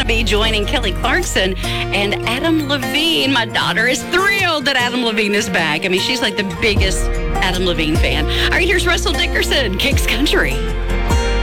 to be joining Kelly Clarkson and Adam Levine. My daughter is thrilled that Adam Levine is back. I mean, she's like the biggest Adam Levine fan. All right, here's Russell Dickerson, Kicks Country.